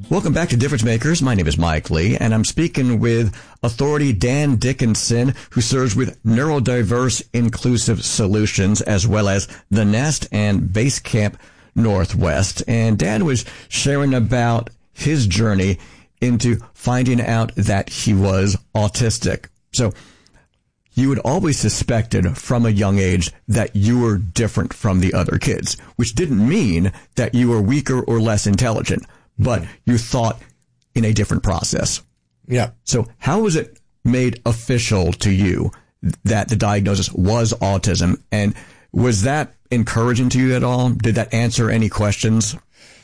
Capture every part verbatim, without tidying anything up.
Welcome back to Difference Makers. My name is Mike Lee, and I'm speaking with Authority Dan Dickinson, who serves with Neurodiverse Inclusive Solutions, as well as The Nest and Basecamp Northwest. And Dan was sharing about his journey into finding out that he was autistic. So you had always suspected from a young age that you were different from the other kids, which didn't mean that you were weaker or less intelligent, but you thought in a different process. Yeah. So how was it made official to you that the diagnosis was autism? And was that encouraging to you at all? Did that answer any questions?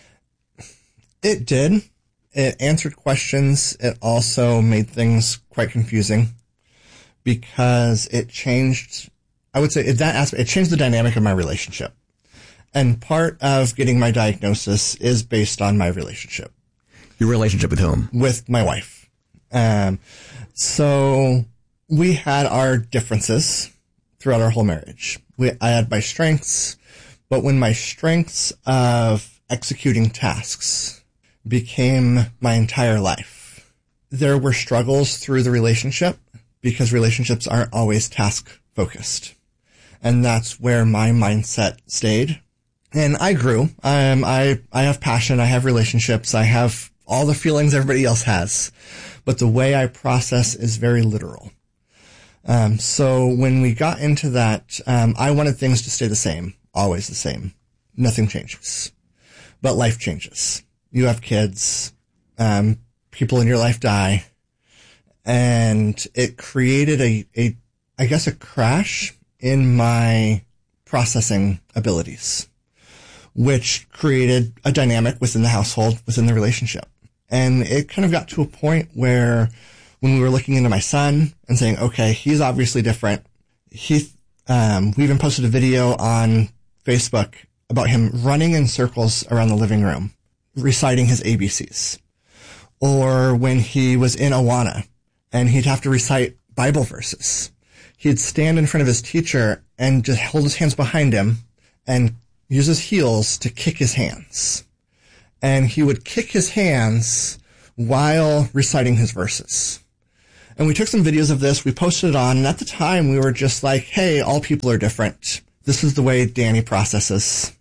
It did. It answered questions. It also made things quite confusing because it changed, I would say, that aspect, it changed the dynamic of my relationship. And part of getting my diagnosis is based on my relationship. Your relationship with whom? With my wife. Um, so we had our differences throughout our whole marriage. We, I had my strengths, but when my strengths of executing tasks became my entire life, there were struggles through the relationship because relationships aren't always task focused. And that's where my mindset stayed. And I grew. Um, I, I have passion. I have relationships. I have all the feelings everybody else has, but the way I process is very literal. Um, so when we got into that, um, I wanted things to stay the same, always the same. Nothing changes, but life changes. You have kids, um, people in your life die, and it created a, a, I guess a crash in my processing abilities, which created a dynamic within the household, within the relationship. And it kind of got to a point where when we were looking into my son and saying, okay, he's obviously different. He, um, we even posted a video on Facebook about him running in circles around the living room, reciting his A B Cs. Or when he was in Awana and he'd have to recite Bible verses, he'd stand in front of his teacher and just hold his hands behind him and use his heels to kick his hands. And he would kick his hands while reciting his verses. And we took some videos of this, we posted it on, and at the time we were just like, hey, all people are different. This is the way Danny processes.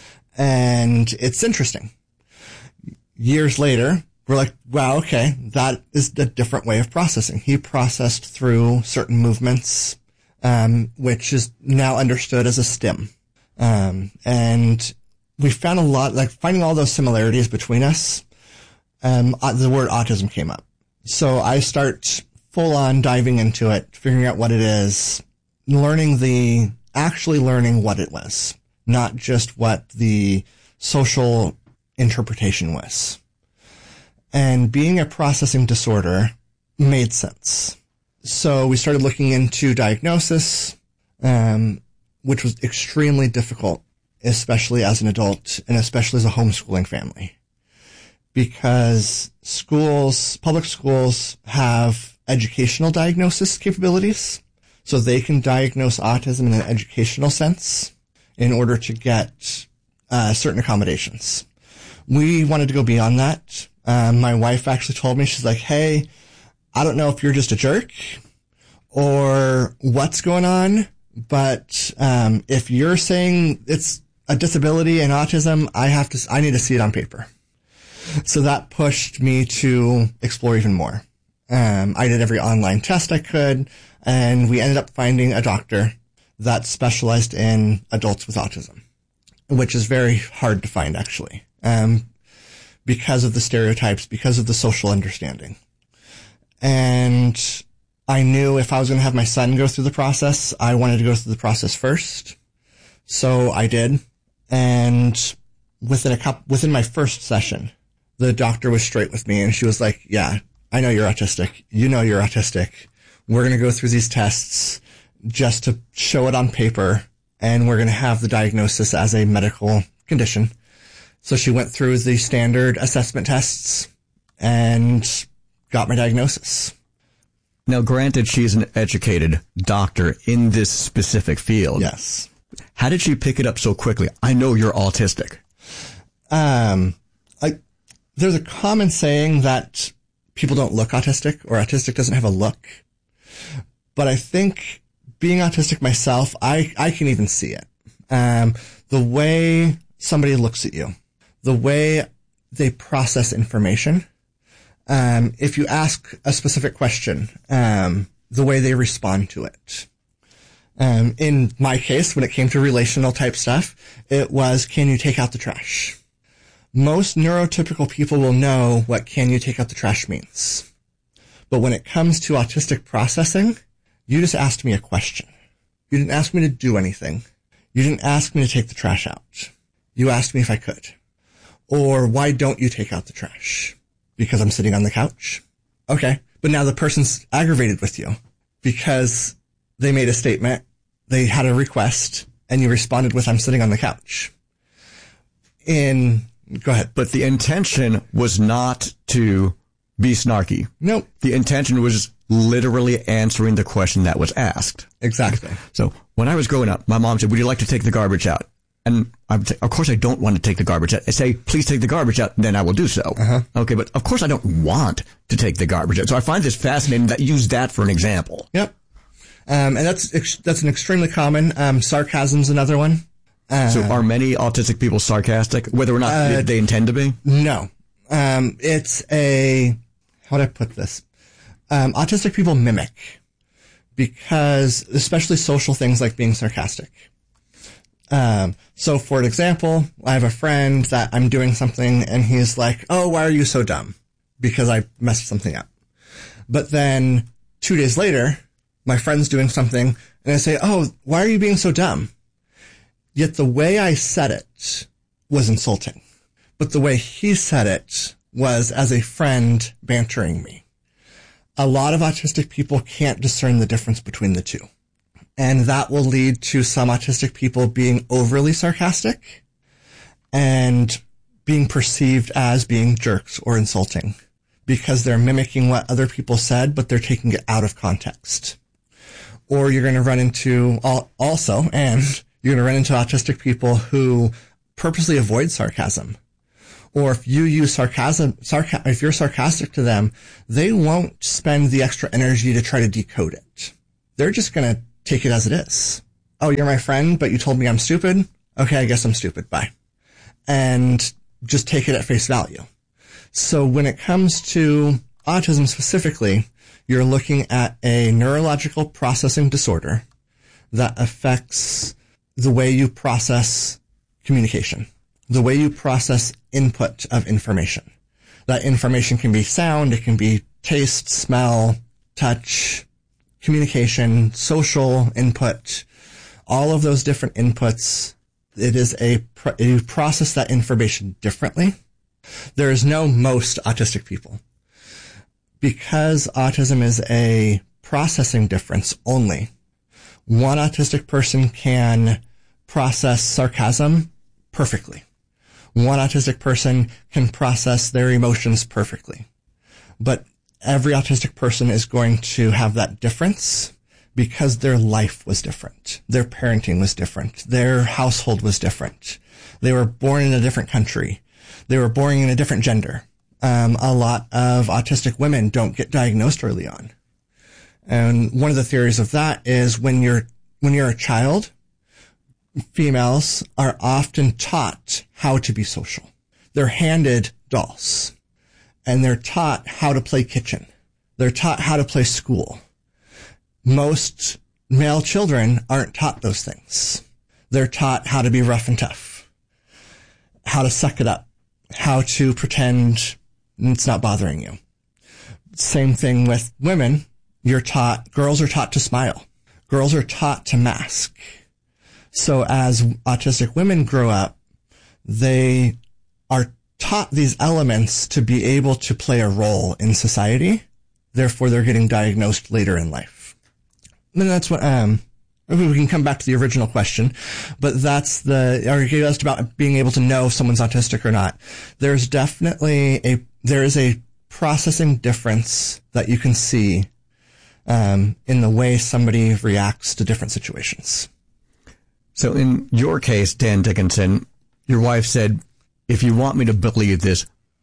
And it's interesting. Years later, we're like, wow, okay, that is a different way of processing. He processed through certain movements, um, which is now understood as a stim. Um, and we found a lot, like finding all those similarities between us. Um, the word autism came up. So I start full on diving into it, figuring out what it is, learning the, actually learning what it was, not just what the social interpretation was. And being a processing disorder made sense. So we started looking into diagnosis, um, which was extremely difficult, especially as an adult and especially as a homeschooling family, because schools, public schools have educational diagnosis capabilities, so they can diagnose autism in an educational sense in order to get uh, certain accommodations. We wanted to go beyond that. Um, my wife actually told me, she's like, hey, I don't know if you're just a jerk or what's going on, but um, if you're saying it's a disability and autism, I have to, I need to see it on paper. So that pushed me to explore even more. Um, I did every online test I could, and we ended up finding a doctor that specialized in adults with autism, which is very hard to find, actually, um, because of the stereotypes, because of the social understanding. And I knew if I was going to have my son go through the process, I wanted to go through the process first. So I did. And within a couple, within my first session, the doctor was straight with me and she was like, yeah, I know you're autistic. You know you're autistic. We're going to go through these tests just to show it on paper, and we're going to have the diagnosis as a medical condition. So she went through the standard assessment tests and got my diagnosis. Now, granted, she's an educated doctor in this specific field. Yes. How did she pick it up so quickly? I know you're autistic. Um, I, there's a common saying that people don't look autistic or autistic doesn't have a look. But I think being autistic myself, I, I can even see it. Um, the way somebody looks at you, the way they process information. Um, if you ask a specific question, um, the way they respond to it. Um, in my case, when it came to relational type stuff, it was, can you take out the trash? Most neurotypical people will know what can you take out the trash means. But when it comes to autistic processing, you just asked me a question. You didn't ask me to do anything. You didn't ask me to take the trash out. You asked me if I could. Or why don't you take out the trash? Because I'm sitting on the couch. Okay. But now the person's aggravated with you because they made a statement, they had a request, and you responded with, I'm sitting on the couch. In, go ahead. But the intention was not to be snarky. Nope. The intention was literally answering the question that was asked. Exactly. So when I was growing up, my mom said, would you like to take the garbage out? And I would say, of course I don't want to take the garbage out. I say, please take the garbage out, then I will do so. Uh-huh. Okay, but of course I don't want to take the garbage out. So I find this fascinating that you use that for an example. Yep. Um, and that's, that's an extremely common, um, sarcasm's another one. Uh, so are many autistic people sarcastic, whether or not uh, they, they intend to be? No. Um, it's a, how would I put this? Um, autistic people mimic because, especially social things like being sarcastic. Um, so for an example, I have a friend that I'm doing something and he's like, oh, why are you so dumb? Because I messed something up. But then two days later, my friend's doing something and I say, oh, why are you being so dumb? Yet the way I said it was insulting, but the way he said it was as a friend bantering me. A lot of autistic people can't discern the difference between the two. And that will lead to some autistic people being overly sarcastic and being perceived as being jerks or insulting because they're mimicking what other people said, but they're taking it out of context. Or you're going to run into also, and you're going to run into autistic people who purposely avoid sarcasm. Or if you use sarcasm, sarca- if you're sarcastic to them, they won't spend the extra energy to try to decode it. They're just going to take it as it is. Oh, you're my friend, but you told me I'm stupid? Okay, I guess I'm stupid. Bye. And just take it at face value. So when it comes to autism specifically, you're looking at a neurological processing disorder that affects the way you process communication, the way you process input of information. That information can be sound, it can be taste, smell, touch, communication, social input, all of those different inputs. It is a, you process that information differently. There is no most autistic people. Because autism is a processing difference only, one autistic person can process sarcasm perfectly. One autistic person can process their emotions perfectly. But every autistic person is going to have that difference because their life was different. Their parenting was different. Their household was different. They were born in a different country. They were born in a different gender. Um, a lot of autistic women don't get diagnosed early on. And one of the theories of that is when you're, when you're a child, females are often taught how to be social. They're handed dolls and they're taught how to play kitchen. They're taught how to play school. Most male children aren't taught those things. They're taught how to be rough and tough, how to suck it up, how to pretend it's not bothering you. Same thing with women. You're taught, girls are taught to smile. Girls are taught to mask. So as autistic women grow up, they are taught these elements to be able to play a role in society. Therefore, they're getting diagnosed later in life. And that's what, um, we can come back to the original question, but that's the, or you asked about being able to know if someone's autistic or not. There's definitely a, there is a processing difference that you can see, um, in the way somebody reacts to different situations. So in your case, Dan Dickinson, your wife said, if you want me to believe this,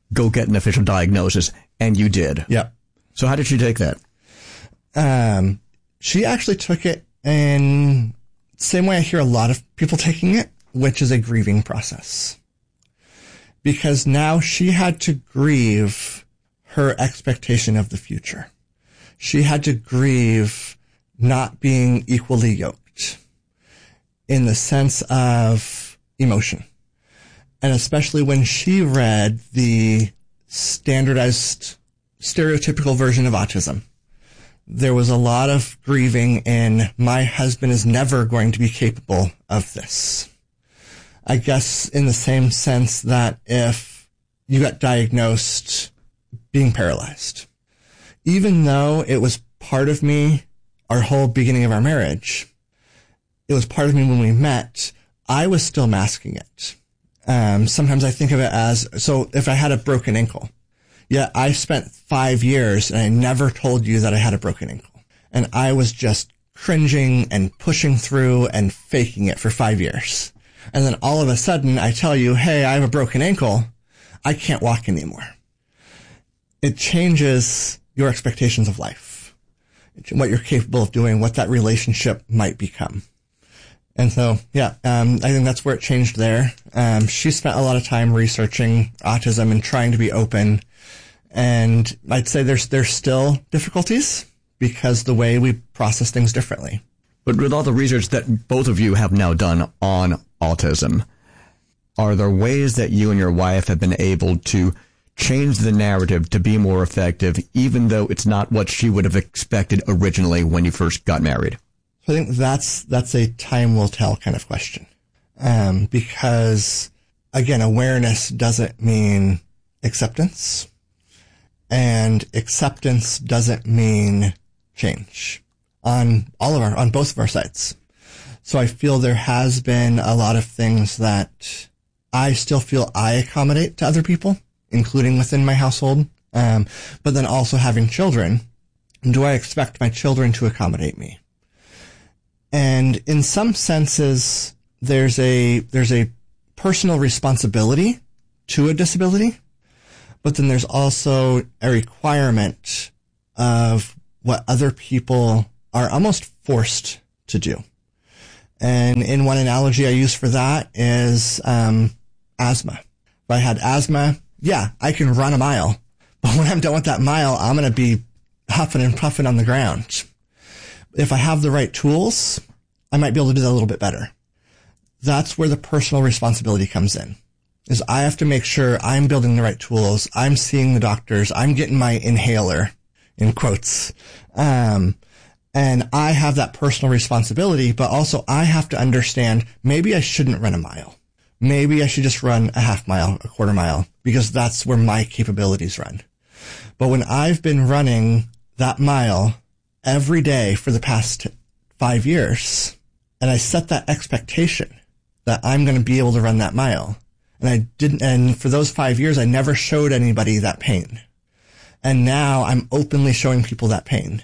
go get an official diagnosis, and you did. Yep. So how did she take that? Um, she actually took it in the same way I hear a lot of people taking it, which is a grieving process. Because now she had to grieve her expectation of the future. She had to grieve not being equally yoked in the sense of emotion. And especially when she read the standardized, stereotypical version of autism, there was a lot of grieving in, my husband is never going to be capable of this. I guess in the same sense that if you got diagnosed being paralyzed, even though it was part of me, our whole beginning of our marriage, it was part of me when we met, I was still masking it. Um, sometimes I think of it as, so if I had a broken ankle, yeah, I spent five years and I never told you that I had a broken ankle. And I was just cringing and pushing through and faking it for five years. And then all of a sudden I tell you, hey, I have a broken ankle. I can't walk anymore. It changes your expectations of life, what you're capable of doing, what that relationship might become. And so, yeah, um, I think that's where it changed there. Um, she spent a lot of time researching autism and trying to be open. And I'd say there's, there's still difficulties because the way we process things differently. But with all the research that both of you have now done on autism, are there ways that you and your wife have been able to change the narrative to be more effective, even though it's not what she would have expected originally when you first got married? So I think that's, that's a time will tell kind of question. Um, because again, awareness doesn't mean acceptance, and acceptance doesn't mean change on all of our, on both of our sides. So I feel there has been a lot of things that I still feel I accommodate to other people, including within my household. Um, but then also having children, do I expect my children to accommodate me? And in some senses, there's a, there's a personal responsibility to a disability, but then there's also a requirement of what other people are almost forced to do. And in one analogy I use for that is, um, asthma. If I had asthma, yeah, I can run a mile, but when I'm done with that mile, I'm going to be huffing and puffing on the ground. If I have the right tools, I might be able to do that a little bit better. That's where the personal responsibility comes in, is I have to make sure I'm building the right tools. I'm seeing the doctors. I'm getting my inhaler, in quotes. Um, and I have that personal responsibility, but also I have to understand maybe I shouldn't run a mile. Maybe I should just run a half mile, a quarter mile, because that's where my capabilities run. But when I've been running that mile every day for the past five years, and I set that expectation that I'm going to be able to run that mile, and I didn't, and for those five years, I never showed anybody that pain. And now I'm openly showing people that pain.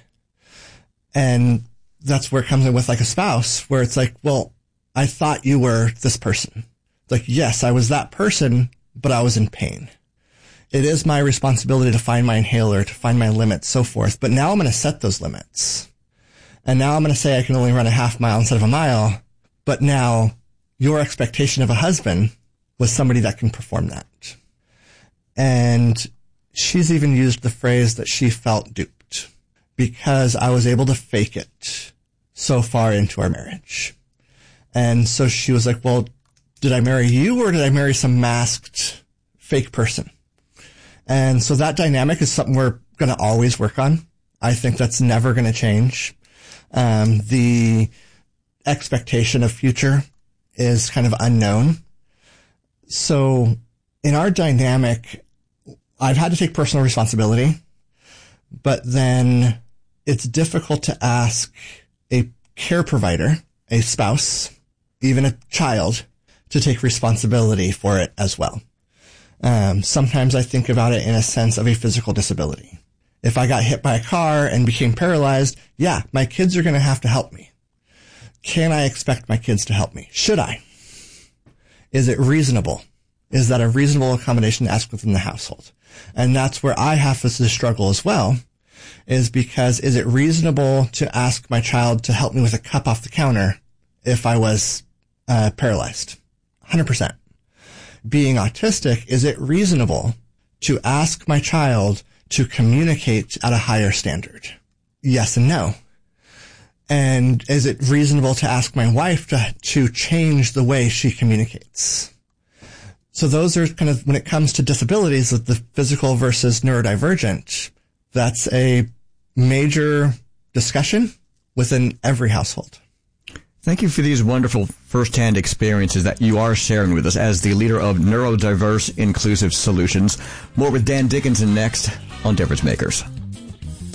And that's where it comes in with like a spouse, where it's like, well, I thought you were this person. It's like, yes, I was that person, but I was in pain. It is my responsibility to find my inhaler, to find my limits, so forth. But now I'm going to set those limits. And now I'm going to say I can only run a half mile instead of a mile. But now your expectation of a husband was somebody that can perform that. And she's even used the phrase that she felt duped because I was able to fake it so far into our marriage. And so she was like, well, did I marry you or did I marry some masked fake person? And so that dynamic is something we're going to always work on. I think that's never going to change. Um, the expectation of future is kind of unknown. So in our dynamic, I've had to take personal responsibility, but then it's difficult to ask a care provider, a spouse, even a child, to take responsibility for it as well. Um, sometimes I think about it in a sense of a physical disability. If I got hit by a car and became paralyzed, yeah, my kids are going to have to help me. Can I expect my kids to help me? Should I? Is it reasonable? Is that a reasonable accommodation to ask within the household? And that's where I have to struggle as well, is because is it reasonable to ask my child to help me with a cup off the counter if I was uh, paralyzed? one hundred percent. Being autistic, is it reasonable to ask my child to communicate at a higher standard? Yes and no. And is it reasonable to ask my wife to, to change the way she communicates? So those are kind of, when it comes to disabilities, of the physical versus neurodivergent, that's a major discussion within every household. Thank you for these wonderful firsthand experiences that you are sharing with us as the leader of Neurodiverse Inclusive Solutions. More with Dan Dickinson next on Difference Makers.